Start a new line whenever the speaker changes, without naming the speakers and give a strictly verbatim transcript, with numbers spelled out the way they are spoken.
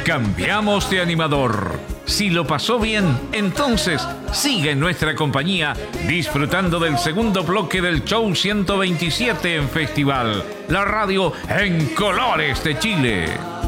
cambiamos de animador. Si lo pasó bien, entonces sigue en nuestra compañía disfrutando del segundo bloque del Show ciento veintisiete en Festival, la radio en colores de Chile.